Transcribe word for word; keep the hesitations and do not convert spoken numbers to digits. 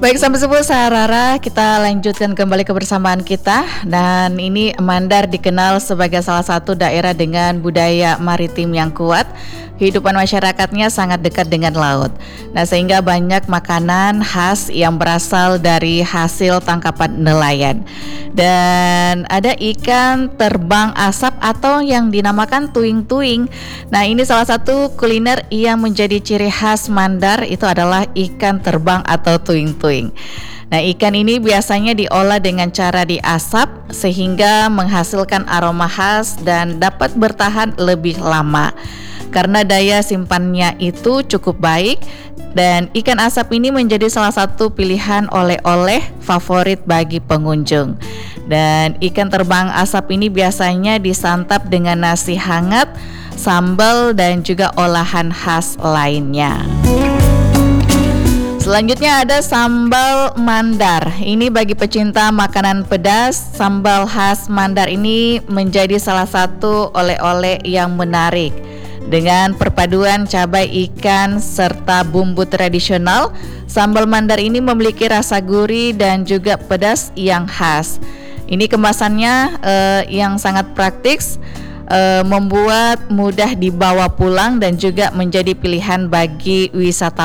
Baik, sampai sepuh Sarara, kita lanjutkan kembali kebersamaan kita. Dan ini Mandar dikenal sebagai salah satu daerah dengan budaya maritim yang kuat. Kehidupan masyarakatnya sangat dekat dengan laut. Nah, sehingga banyak makanan khas yang berasal dari hasil tangkapan nelayan. Dan ada ikan terbang asap atau yang dinamakan tuing-tuing. Nah, ini salah satu kuliner yang menjadi ciri khas Mandar, itu adalah ikan terbang atau tuing-tuing. Nah, ikan ini biasanya diolah dengan cara diasap sehingga menghasilkan aroma khas dan dapat bertahan lebih lama. Karena daya simpannya itu cukup baik, dan ikan asap ini menjadi salah satu pilihan oleh-oleh favorit bagi pengunjung. Dan ikan terbang asap ini biasanya disantap dengan nasi hangat, sambal, dan juga olahan khas lainnya. Selanjutnya ada sambal Mandar. Ini bagi pecinta makanan pedas, sambal khas Mandar ini menjadi salah satu oleh-oleh yang menarik. Dengan perpaduan cabai ikan serta bumbu tradisional, sambal Mandar ini memiliki rasa gurih dan juga pedas yang khas. Ini kemasannya eh, yang sangat praktis, eh, membuat mudah dibawa pulang dan juga menjadi pilihan bagi wisatawan